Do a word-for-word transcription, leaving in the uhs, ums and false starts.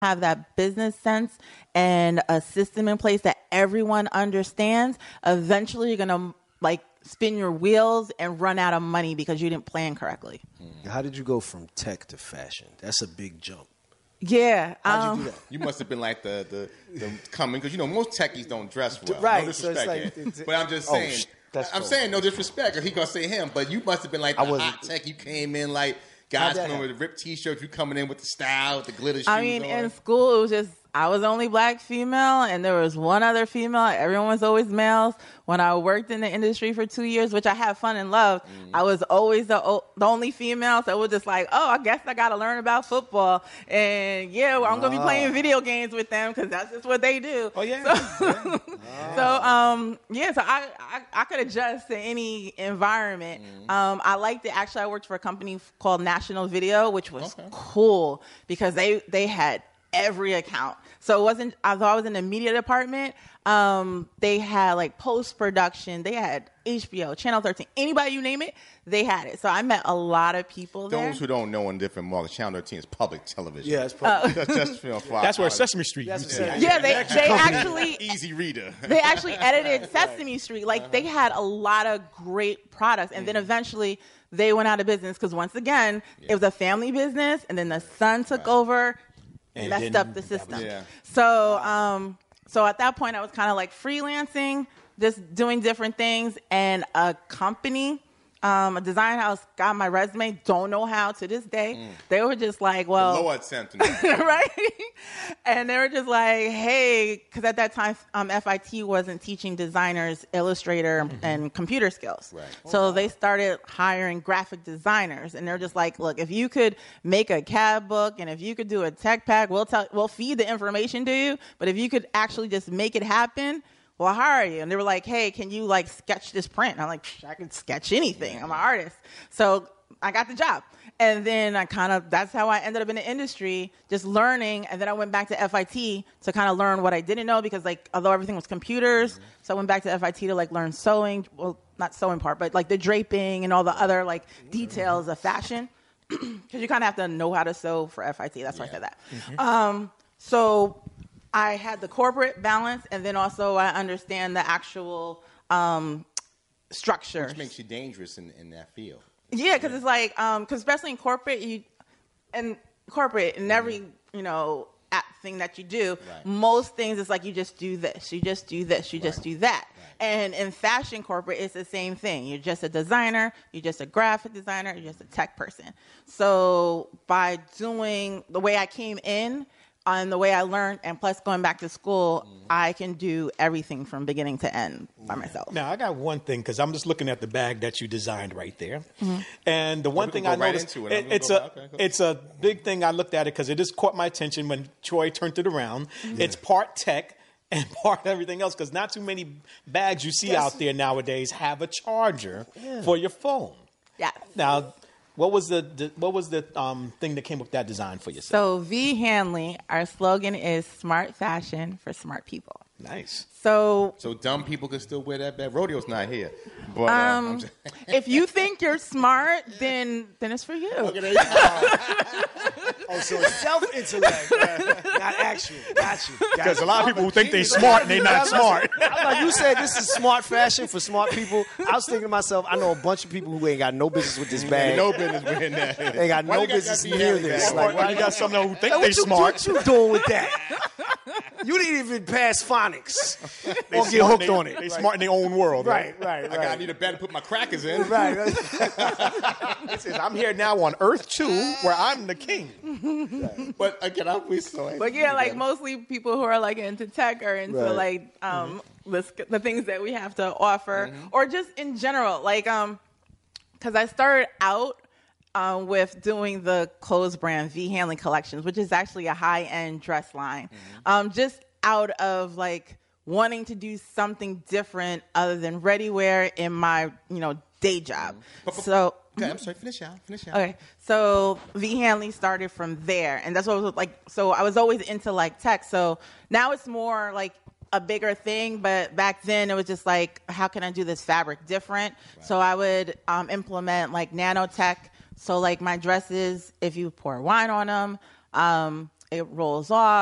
have that business sense and a system in place that everyone understands, eventually you're going to like spin your wheels and run out of money because you didn't plan correctly. How did you go from tech to fashion? That's a big jump. Yeah. How'd um, you do that? You must have been like the the, the coming because you know most techies don't dress well. Right, No so it's disrespect, like- here. But I'm just Oh, saying. sh- that's I'm cool. saying no disrespect because he gonna say him. But you must have been like the I wasn't- hot tech. You came in like guys How'd that coming with the ripped t-shirts. You coming in with the style, with the glitter shoes. I mean, on. in school, it was just, I was the only black female, and there was one other female. Everyone was always males. When I worked in the industry for two years, which I had fun and loved, mm. I was always the, o- the only female. So it was just like, oh, I guess I got to learn about football. And yeah, well, I'm going to be playing video games with them because that's just what they do. Oh, yeah. So, yeah. so um, yeah, so I, I, I could adjust to any environment. Mm. Um, I liked it. Actually, I worked for a company called National Video, which was okay. cool because they, they had every account. So it wasn't, although I was in the media department, um, they had like post-production, they had H B O, Channel thirteen, anybody you name it, they had it. So I met a lot of people there. Those who don't know in different markets, Channel thirteen is public television. Yeah, it's public. Uh, that's, just, you know, that's where Sesame Street That's used to be. Yeah, they, they actually... Easy reader. They actually edited Sesame Street. Like, uh-huh. they had a lot of great products. And mm. then eventually they went out of business because once again, yeah. it was a family business. And then the son took right. over and messed up the system. Was, yeah. So, um, so at that point, I was kind of like freelancing, just doing different things. And a company, um, a design house, got my resume. Don't know how to this day. Mm. They were just like, well, the Lord sent me, right? And they were just like, hey, because at that time, um, F I T wasn't teaching designers Illustrator mm-hmm. and computer skills. Right. So oh, wow. they started hiring graphic designers, and they're just like, look, if you could make a C A D book and if you could do a tech pack, we'll tell, we'll feed the information to you. But if you could actually just make it happen, we'll hire you. And they were like, hey, can you like sketch this print? And I'm like, I can sketch anything. I'm an artist. So I got the job. And then I kind of, that's how I ended up in the industry, just learning. And then I went back to F I T to kind of learn what I didn't know because like, although everything was computers, mm-hmm. so I went back to F I T to like learn sewing, well, not sewing part, but like the draping and all the other like details of fashion. Because you kind of have to know how to sew for F I T. That's yeah. why I said that. Mm-hmm. Um, so I had the corporate balance, and then also I understand the actual um, structure. Which makes you dangerous in, in that field. Yeah, because yeah. it's like, um, cause especially in corporate, you, and corporate, in every, mm-hmm. you know, app thing that you do, right. most things it's like you just do this, you just do this, you right. just do that. Right. And in fashion corporate, it's the same thing. You're just a designer, you're just a graphic designer, you're just a tech person. So by doing the way I came in, and the way I learned, and plus going back to school, mm-hmm. I can do everything from beginning to end by myself. Now, I got one thing, because I'm just looking at the bag that you designed right there. Mm-hmm. And the one so thing I right noticed, it. It, it's, a, okay, cool. it's a big thing. I looked at it because it just caught my attention when Troy turned it around. Mm-hmm. It's part tech and part everything else, because not too many bags you see yes. out there nowadays have a charger yeah. for your phone. Yeah. Now, What was the, the what was the um, thing that came with that design for yourself? So V Handley, our slogan is smart fashion for smart people. Nice. So so dumb people can still wear that bag. Rodeo's not here. But, um, uh, just... if you think you're smart, then then it's for you. Okay, oh, so it's self-intellect, not actual. Got you. Because a lot of people who think they're smart and they're not smart. I'm like, you said this is smart fashion for smart people. I was thinking to myself, I know a bunch of people who ain't got no business with this bag. No business wearing that. They got why no business near this. Like, why you got some who think like, they what you, smart? What you doing with that? You didn't even pass phonics they or get hooked they, on it. They right. smart in their own world. Right, right, right. I gotta need a bed to put my crackers in. Right. right. It says, I'm here now on Earth two, where I'm the king. Right. But again, I'm we so. But yeah, like mostly people who are like into tech or into right. like um mm-hmm. the, the things that we have to offer, mm-hmm. or just in general, like um, because I started out. Um, with doing the clothes brand V Handley Collections, which is actually a high-end dress line, mm-hmm. um, just out of like wanting to do something different other than ready wear in my you know day job. Mm-hmm. But, but, okay, so mm-hmm. I'm sorry. Finish out. Finish out. Okay, so V Handley started from there, and that's what I was like. So I was always into like tech. So now it's more like a bigger thing, but back then it was just like, how can I do this fabric different? Right. So I would um, implement like nanotech. So like my dresses, if you pour wine on them, um, it rolls off.